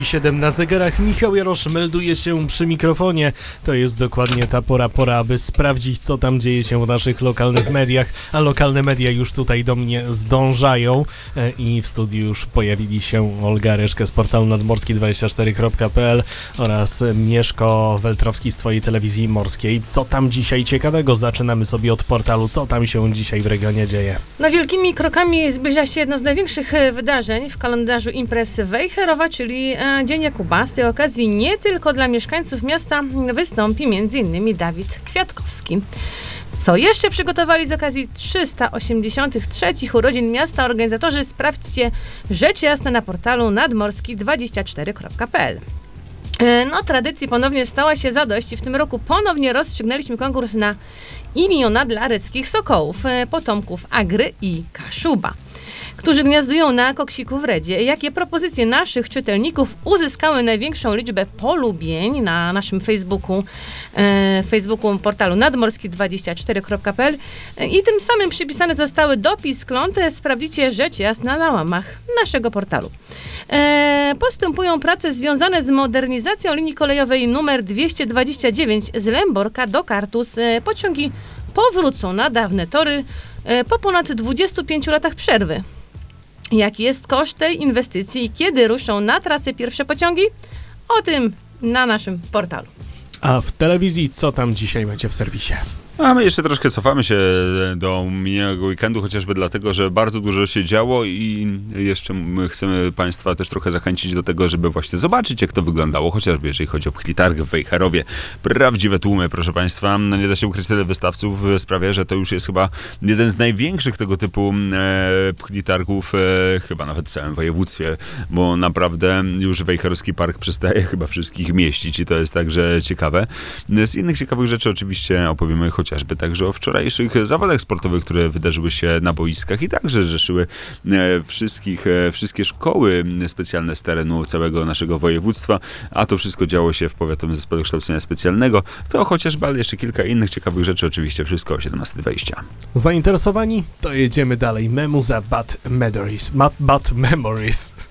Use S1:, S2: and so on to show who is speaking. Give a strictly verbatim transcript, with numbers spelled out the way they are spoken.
S1: siedem na zegarach. Michał Jarosz melduje się przy mikrofonie. To jest dokładnie ta pora, pora, aby sprawdzić, co tam dzieje się w naszych lokalnych mediach, a lokalne media już tutaj do mnie zdążają i w studiu już pojawili się Olga Reszka z portalu nadmorski dwadzieścia cztery kropka p l oraz Mieszko Weltrowski z twojej telewizji morskiej. Co tam dzisiaj ciekawego? Zaczynamy sobie od portalu. Co tam się dzisiaj w regionie dzieje?
S2: No, wielkimi krokami zbliża się jedno z największych wydarzeń w kalendarzu imprez Wejherowa, czyli Dzień Jakuba. Z tej okazji nie tylko dla mieszkańców miasta wystąpi między innymi Dawid Kwiatkowski. Co jeszcze przygotowali z okazji trzysta osiemdziesiątych trzecich urodzin miasta organizatorzy? Sprawdźcie rzecz jasna na portalu nadmorski dwadzieścia cztery kropka p l. No, tradycji ponownie stała się zadość i w tym roku ponownie rozstrzygnęliśmy konkurs na imiona dla reckich sokołów, potomków Agry i Kaszuba, którzy gniazdują na Koksiku w Redzie. Jakie propozycje naszych czytelników uzyskały największą liczbę polubień na naszym Facebooku, e, Facebooku portalu nadmorski dwadzieścia cztery kropka p l i tym samym przypisane zostały dopis kląt. Sprawdzicie rzecz jasna na łamach naszego portalu. E, postępują prace związane z modernizacją linii kolejowej numer dwieście dwadzieścia dziewięć z Lęborka do Kartus. E, pociągi powrócą na dawne tory e, po ponad dwudziestu pięciu latach przerwy. Jaki jest koszt tej inwestycji i kiedy ruszą na trasę pierwsze pociągi? O tym na naszym portalu.
S1: A w telewizji co tam dzisiaj będzie w serwisie?
S3: A my jeszcze troszkę cofamy się do minionego weekendu, chociażby dlatego, że bardzo dużo się działo i jeszcze my chcemy Państwa też trochę zachęcić do tego, żeby właśnie zobaczyć, jak to wyglądało, chociażby jeżeli chodzi o Pchlitarg w Wejherowie. Prawdziwe tłumy, proszę Państwa. No nie da się ukryć, tyle wystawców sprawia, że to już jest chyba jeden z największych tego typu e, Pchlitargów, e, chyba nawet w całym województwie, bo naprawdę już Wejherowski Park przestaje chyba wszystkich mieścić i to jest także ciekawe. Z innych ciekawych rzeczy oczywiście opowiemy chociaż chociażby także o wczorajszych zawodach sportowych, które wydarzyły się na boiskach i także rzeszyły wszystkich, wszystkie szkoły specjalne z terenu całego naszego województwa, a to wszystko działo się w Powiatowym Zespole Kształcenia Specjalnego. To chociażby, ale jeszcze kilka innych ciekawych rzeczy, oczywiście wszystko o siedemnasta dwadzieścia.
S1: Zainteresowani? To jedziemy dalej. Memuza Bad Memories. Bad Memories.